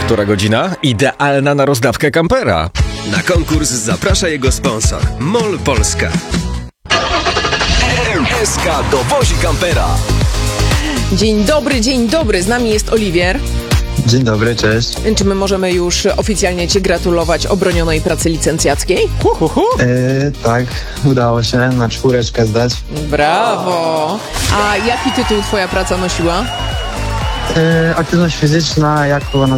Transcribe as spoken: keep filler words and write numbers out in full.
Która godzina? Idealna na rozdawkę kampera. Na konkurs zaprasza jego sponsor MOL Polska. M S K dowozi kampera. Dzień dobry, dzień dobry. Z nami jest Oliwier. Dzień dobry, cześć. Czy my możemy już oficjalnie Ci gratulować obronionej pracy licencjackiej? Hu, hu, hu. E, tak, udało się na czwóreczkę zdać. Brawo! A jaki tytuł Twoja praca nosiła? E, aktywność fizyczna jako na